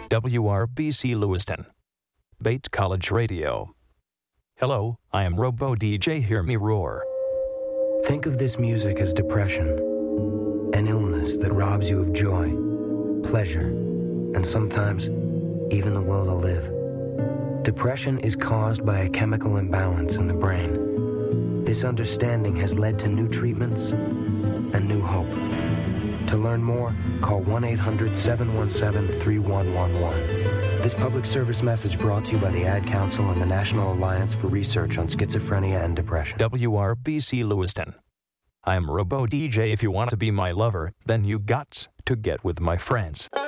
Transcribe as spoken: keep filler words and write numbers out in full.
W R B C Lewiston. Bates College Radio. Hello, I am Robo D J Hear Me Roar. Think of this music as depression, an illness that robs you of joy, pleasure, and sometimes even the will to live. Depression is caused by a chemical imbalance in the brain. This understanding has led to new treatments and new hope. To learn more, call one eight hundred, seven one seven, three one one one. This public service message brought to you by the Ad Council and the National Alliance for Research on Schizophrenia and Depression. W R B C Lewiston. I am Robo D J. If you want to be my lover, then you gots to get with my friends.